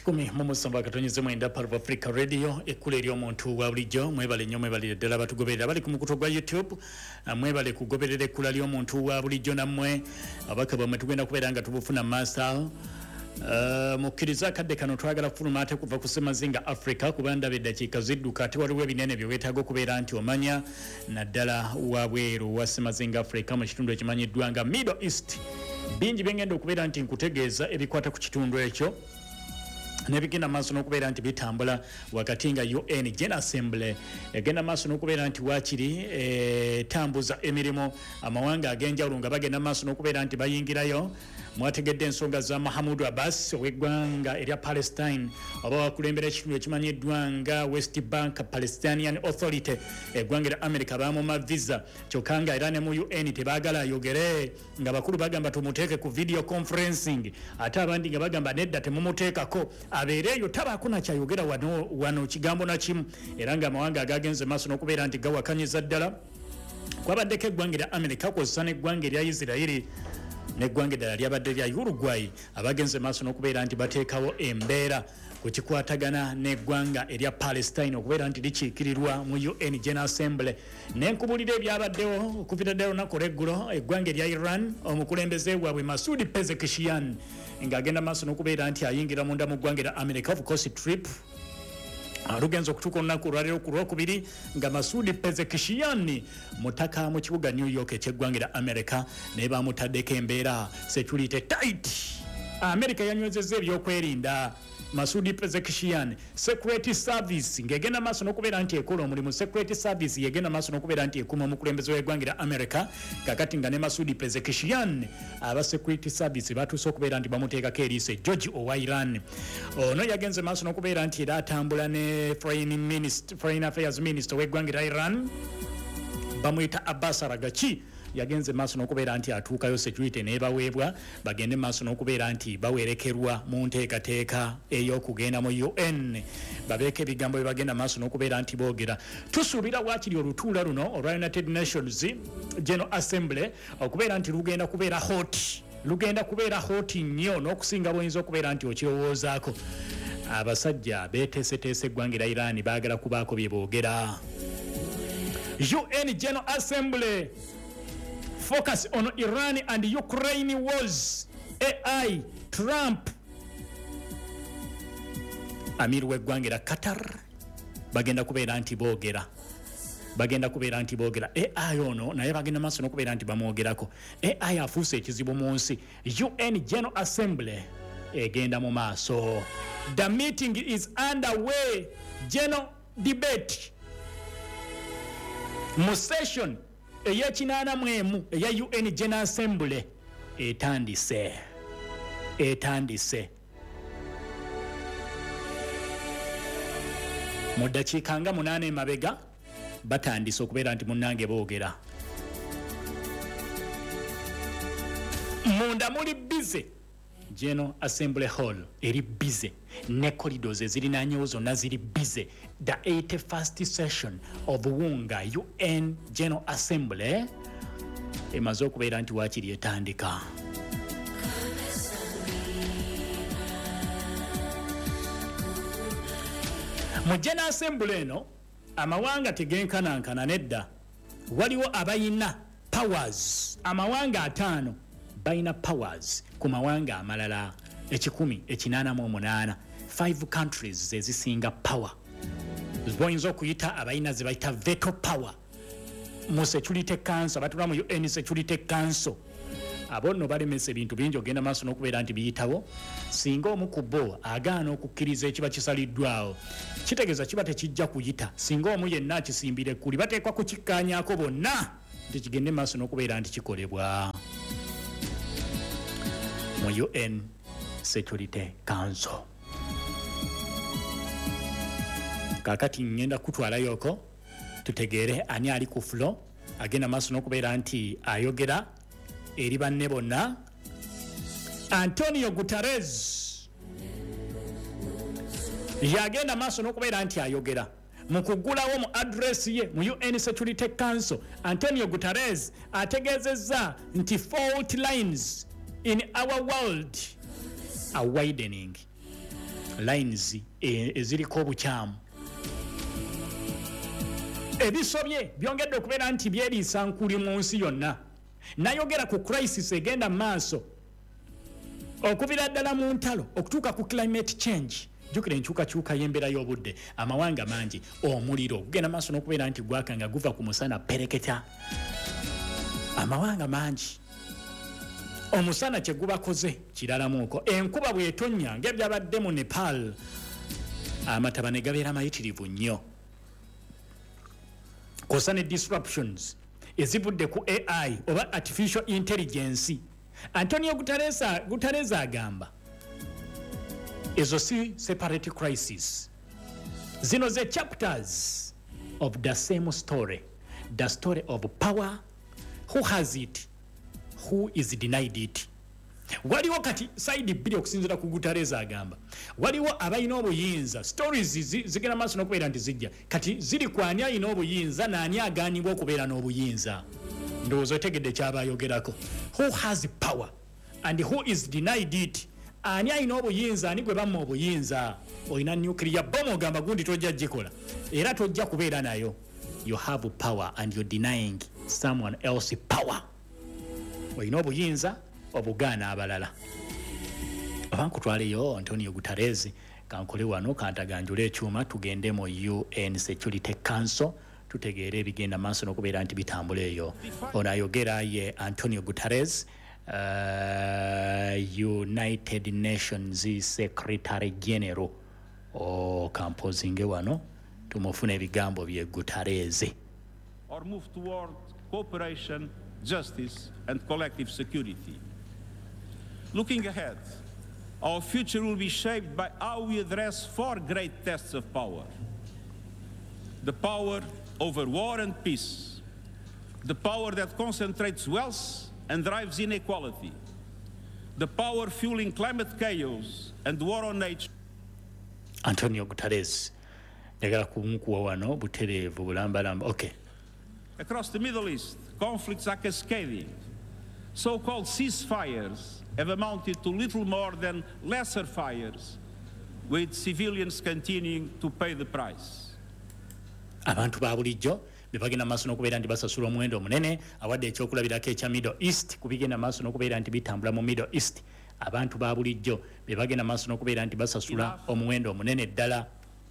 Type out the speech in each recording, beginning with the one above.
Kikumi mumusamba katonyeze mwenda Parva Africa Radio ekule eri omuntu wa bulijjo mwebale nnyo mwebale ddala batugoberera bali ku mukutu gwa YouTube mwebale kugoberera ekula lyo omuntu wa bulijjo nammwe abaka bamwe tugenda kubeera nga tubufuna master mukkiriza kadde kano twagala kufuluma ate kuva ku Semazinga Africa kubanda beddakiika zidduka ate waliwo ebinene bye weetaaga okubeera nti omanya naddala wabweru wa Semazinga Africa mu kitundu ekimanyiddwa nga Middle East bingi byengenda okubeera nti nkutegeeza ebikwata ku kitundu ekyo nebigenda maaso n'okubeera nti bitambula wakati nga UN General Assembly egenda maaso n'okubeera nti waakiri tambuza emirimu amawanga ag'enjawulo nga bagenda maaso n'okubeera nti bayingirayo mwategedde ensonga za Mahmoud Abbas ow'eggwanga erya Palestine oba wakulembera ekitundu ekimanyiddwa nga West Bank Palestinian Authority eggwanga erya America bamuma visa kyokka nga era ne mu UN tebaagala ayogere nga bakulu bagamba tumuteeke ku video conferencing ate abandi nga bagamba nedda temumuteekako abeereeyo tabaako nakyayogera wano kigambo na kimu era nga amawanga agagenze maaso n'okubeera nti gawakanyiza ddala kwabaddeko eggwanga erya America kwozesa n'eggwanga erya Isirairi n'eggwanga eddala lyabadde lya Uruguay abagenze maaso n'okubeera nti bateekawo embeera ku kikwatagana n'eggwanga erya Palestine okubeera nti likiikirirwa mu UN General Assembly n'enkubulira ebyabaddewo okuviira ddala olunaku olw'eggulo eggwanga erya Iran omukulembeze waabwe Masoud Pezeshkian ng'agenda maaso n'okubeera nti ayingira munda mu ggwanga erya America of course trip alugenza okutuuka olunaku olwaleero ku lwokubiri nga Masoud Pezeshkian mutaka mu kibuga New York eky'eggwanga erya America naye bamutaddeko embeera security tight America yanywezezza ebyokwerinda Masoud Pezeshkian Security Service ngegenda maaso n'okubeera nti ekola omulimu Security Service yegenda maaso n'okubeera nti ekuma omukulembeze w'eggwanga erya America kakati nga ne Masoud Pezeshkian aba Security Service batuuse okubeera nti bamuteekako eriise George owa Iran ono yagenze maaso n'okubeera nti era atambula ne Foreign Affairs Minister w'eggwanga erya Iran bamuyita Abbas Araghchi yagenze maaso n'okubeera nti atuukayo security nebaweebwa bagende maaso n'okubeera nti bawerekerwa mu nteekateeka ey'okugenda mu UN babeeko ebigambo bye bagenda maaso n'okubeera nti boogera tusuubira waakiri olutuula luno olwa United Nations General Assembly okubeera nti lugenda kubeera hot nnyo n'okusinga bw'oyinza okubeera nti okirowoozaako abasajja beeteeseteese eggwanga erya Iran baagala kubaako bye boogera UN General Assembly focus on Iran and Ukraine wars. AI Trump Amir w'eggwanga erya Qatar bagenda kubeera nti boogera AI ono naye bagenda maaso n'okubeera nti bamwogerako AI afuuse ekizibu mu nsi UN General Assembly egenda mu maaso the meeting is underway general debate mu session ey'ekinaana mu emu eya UN General Assembly etandise mu ddakiika nga 8 emabega batandise okubeera nti munnange boogera munda muli bize General Assembly Hall eri bize ne corridors ezirinaanyewo zonna ziri bize the 81st session of Wunga UN General Assembly emaze okubeera nti waakiri etandika mu General Assembly eno amawanga tegenkanankana nedda waliwo abayina powers amawanga 5 bayina powers ku mawanga amalala 188 5 countries ezisinga power boyinza okuyita abayina ze bayita veto power mu Security Council batula mu UN Security Council abo nno balemesa ebintu bingi ogenda maaso n'okubeera nti biyitawo singa omu ku bo agaana okukkiriza ekiba kisaliddwawo kitegeeza kiba tekijja kuyita singa omu yenna akisimbira ekkuli bateekwa kukikkaanyaako bonna nti kigende maaso n'okubeera nti kikolebwa mu UN Security Council kakati ngenda kutwalayoko tutegeere ani ali ku floor agenda maaso n'okubeera nti ayogera eri banne bonna Antonio Guterres yagenda maaso n'okubeera nti ayogera mu kuggulawo mu address ye mu UN Security Council Antonio Guterres ategeezezza nti fault lines in our world are widening lines eziriko obukyamu ebisobye byongedde okubeera nti byeriisa nkuli mu nsi yonna. Nayogera ku crisis egenda mu maaso okubira ddala mu ntalo okutuuka ku climate change. Jjukira enkyukakyuka y'embeera y'obudde, amawanga mangi, omuliro gugenda maaso n'okubeera nti gwaka nga guva ku musana pereketa. Amawanga mangi omusana kye gubakoze kiralamuuko. Enkuba bw'etonnya ng'ebyabadde mu Nepal, amataba ne gabeera mayitirivu nnyo. Kosa ne disruptions ezivudde ku AI oba artificial intelligence. Antonio Guterres agamba ezo si separate crisis. Zino ze chapters of the same story. The story of power, who has it, who is denied it. Waliwo kati side bbiri okusinziira ku Guterres agamba. Waliwo abalina obuyinza. Stories zigenda maaso n'okubeera nti zijja. Kati ziri ku ani alina obuyinza n'ani agaanibwa okubeera n'obuyinza. Ndowooza otegedde ky'abayogerako. Who has power and who is denied it. Ani alina obuyinza, ani gwe bamma obuyinza. Olina nuclear bomb ogamba gundi tojja gikola. Era tojja kubeera nayo. You have power and you're denying someone else's power. Olina obuyinza obugaana abalala. Abankutwaleyo Antonio Guterres kankole wano kantaganjula ekyuma tugende mu UN Security Council tutegeere ebigenda maaso n'okubeera nti bitambula eyo. Ono ayogera ye Antonio Guterres, United Nations Secretary General. Kampozinge wano tumufune ebigambo bye Guterres. Or move toward cooperation, justice and collective security. Looking ahead, our future will be shaped by how we address four great tests of power. The power over war and peace. The power that concentrates wealth and drives inequality. The power fueling climate chaos and war on nature. Antonio Guterres. Njagala kumukuwa wano butereevu bulambalamba. Okay. Across the Middle East, conflicts are cascading. So-called ceasefires have amounted to little more than lesser fires, with civilians continuing to pay the price. Abantu ba bulijjo bebagenda maaso n'okubeera nti basasula omuwendo omunene awadde ekyokulabirako ekya Middle East kubigenda maaso n'okubeera nti bitambula mu Middle East. Abantu ba bulijjo bebagenda maaso n'okubeera nti basasula omuwendo omunene ddala.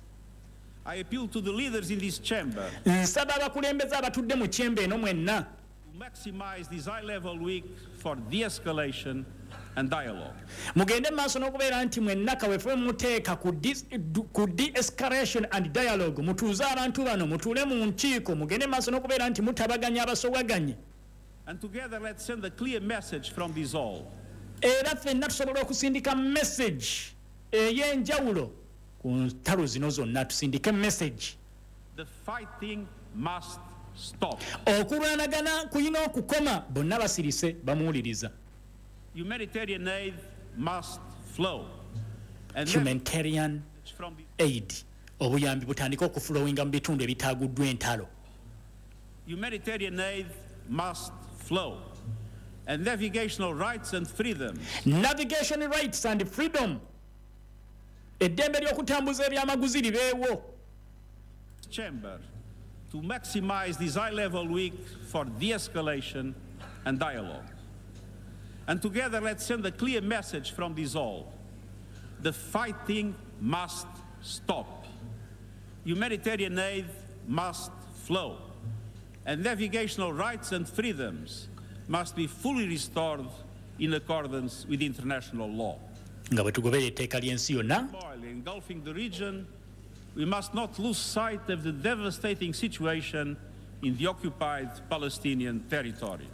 I appeal to the leaders in this chamber nsaba abakulembeze abatudde mu chamber eno mwenna to maximize this high-level week for de-escalation and dialogue. Mugende maaso n'okubeera nti mwenna kaweefube muteeka ku de-escalation and dialogue. Mutuuze abantu bano mutuule mu nkiiko mugende maaso n'okubeera nti mutabaganya abasowaganye. And together let's send a clear message from this hall. Era ffenna tusobola okusindika message ey'enjawulo ku ntalo zino zonna tusindike message. The fighting must stop. Okulwanagana kuyina okukoma. Bonna basirise bamuwuliriza. Humanitarian aid must flow. And Humanitarian aid. Obuyambi butandika okuflowinga mu bitundu ebitaaguddwa entalo. Humanitarian aid must flow. And navigational rights and freedoms. Navigation rights and freedom. Eddembe ly'okutambuza ebyamaguzi libeewo. Chamber to maximize this high-level week for de-escalation and dialogue. And together let's send a clear message from this hall. The fighting must stop. Humanitarian aid must flow. And navigational rights and freedoms must be fully restored in accordance with international law. Nga bwe tugobera etteeka ly'ensi yonna. Engulfing the region, we must not lose sight of the devastating situation in the occupied Palestinian territory.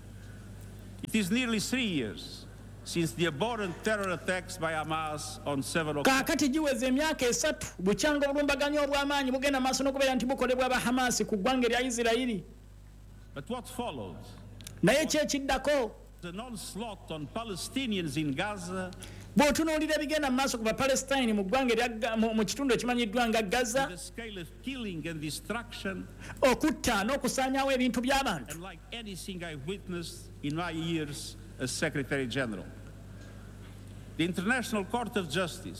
It is nearly 3 years since the abhorrent terror attacks by Hamas on 7 October. Kaakati giweze emyaka 3 bukyanga obulumbaganya obw'amaanyi bugenda maaso n'okubeera nti bukolebwa aba Hamas ku ggwanga erya Isirayiri. But what followed? Naye kyekiddako. The onslaught on Palestinians in Gaza. Bw'otunuulira ebigenda mu maaso ku Bapalestine mu ggwanga mu kitundu ekimanyiddwa nga Gaza. The scale of killing and destruction. Okutta n'okusaanyaawo ebintu by'abantu. And like anything I witnessed in my years as Secretary General. The International Court of Justice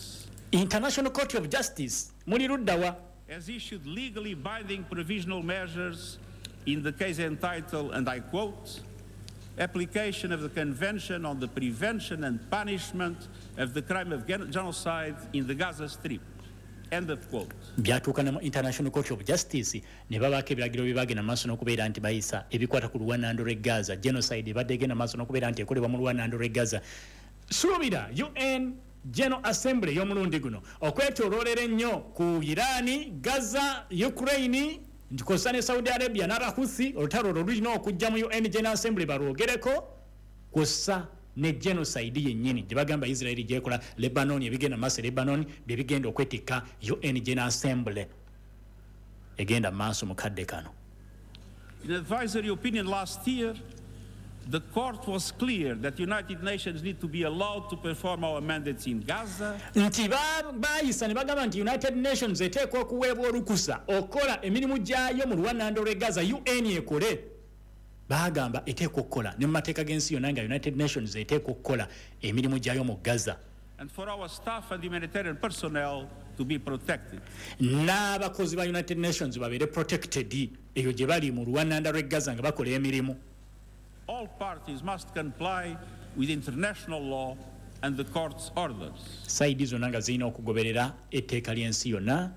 International Court of Justice muli luddawa has issued legally binding provisional measures in the case entitled, and I quote, application of the Convention on the Prevention and Punishment of the Crime of Genocide in the Gaza Strip. End of quote. byatuuka ne mu International Court of Justice ne babaako ebiragiro bye bagenda maaso n'okubeera nti bayisa ebikwata ku luwannando lw'e Gaza. Genocide ebadde egenda maaso n'okubeera nti ekolebwa mu luwannando lw'e Gaza. Suubira UN General Assembly y'omulundi guno okwetooloolera ennyo ku Iran, Gaza, Ukraine, ndikosa ne Saudi Arabia n'Abahuthi, olutalo olulina okujja mu UN General Assembly balwogereko, kw'ossa ne genocide yennyini gye bagamba Israeli gyekola Lebanon, ebigenda maaso Lebanon bye bigenda okwetikka UN General Assembly egenda maaso mu kadde kano. In advisory opinion last year, the court was clear that the United Nations need to be allowed to perform our mandates in Gaza. Nti bayisa ne bagamba nti United Nations eteekwa okuweebwa olukusa okola emirimu gyayo mu luwannando lw'e Gaza, UN ekole. Bagamba eteekwa okukola ne mu mateeka g'ensi yonna nga United Nations eteekwa okukola emirimu gyayo mu Gaza. And for our staff and humanitarian personnel to be protected. N'abakozi ba United Nations babeere protected eyo gye bali mu luwannanda lw'e Gaza nga bakola emirimu. All parties must comply with international law and the court's orders. Saidi zonna nga zirina okugoberera etteeka ly'ensi yonna.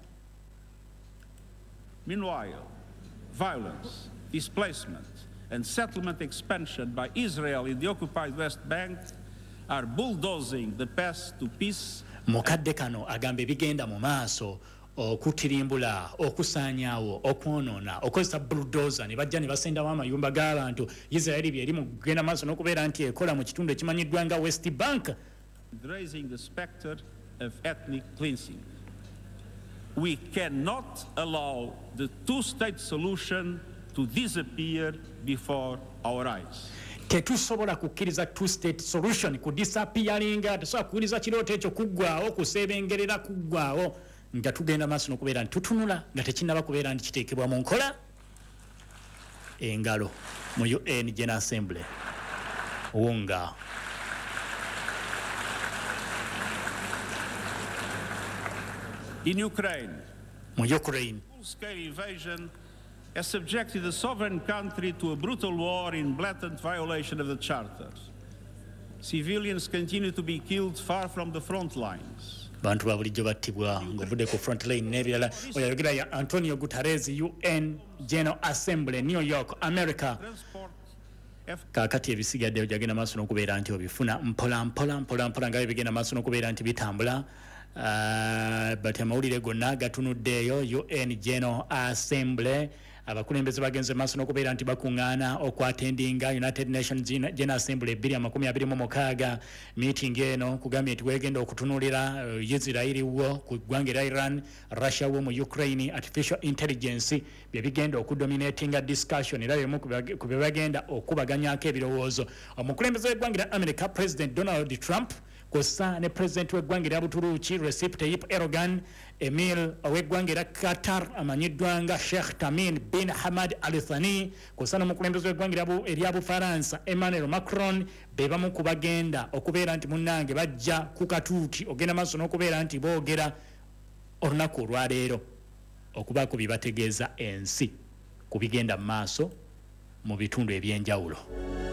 Meanwhile, violence, displacement, and settlement expansion by Israel in the occupied West Bank are bulldozing the path to peace. Mukadde kano agamba ebigenda mu maaso okutirimbula, okusaanyaawo, okwonoona, okozesa bulldozer ne bajja ne basendawo amayumba g'abantu. Israeli byeri mu kugenda maaso n'okubeera nti ekola mu kitundu ekimanyiddwa nga West Bank. Raising the specter of ethnic cleansing. We cannot allow the two-state solution to disappear before our eyes. Tetusobola kukkiriza two-state solution ku disappearinga, tesobola kukkiriza kirooto ekyo kuggwaawo, kuseebengerera kuggwaawo nga tugenda maaso n'okubeera nti tutunula nga tekinnaba kubeera nti kiteekebwa mu nkola. Engalo mu UN General Assembly wonga. In Ukraine, full-scale invasion has subjected the sovereign country to a brutal war in blatant violation of the Charter. Civilians continue to be killed far from the front lines. Bantu babulijjo battibwa ng'ovudde ku front line n'ebirala. Oyogera ya Antonio Guterres, UN General Assembly, New York, America. Kaakati ebisigadde ojagenda maaso n'okubeera nti obifuna mpola nga bigenda maaso n'okubeera nti bitambula. But amawulire gonna gatunuddeeyo UN General Assembly. Abakulembeze bagenze maaso n'okubeera nti bakuŋŋaana okwatendinga United Nations General Assembly 2026 meeting eno kugambye nti weegenda okutunuulira Israeli wo ku ggwanga erya Iran, Russia wo mu Ukraine, artificial intelligence bye bigenda okudominatinga discussion era bimu ku bye bagenda okubaganyaako ebirowoozo. Omukulembeze w'eggwanga erya America President Donald Trump kw'ossa ne President w'eggwanga erya Buturuuki Recep Tayyip Erdogan, Emir w'eggwanga erya Qatar amanyiddwa nga Sheikh Tamim bin Hamad Al Thani, kw'ossa n'omukulembeze w'eggwanga erya Bufaransa Emmanuel Macron be bamu ku bagenda okubeera nti munnange bajja ku katuuti ogenda maaso n'okubeera nti boogera olunaku olwaleero okubaako bye bategeeza ensi ku bigenda mu maaso mu bitundu eby'enjawulo.